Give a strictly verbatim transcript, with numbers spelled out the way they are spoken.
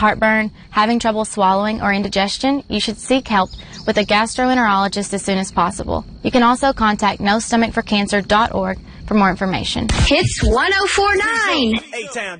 heartburn, having trouble swallowing, or indigestion, you should seek help with a gastroenterologist as soon as possible. You can also contact no stomach for cancer dot org for more information. Hits one oh four point nine.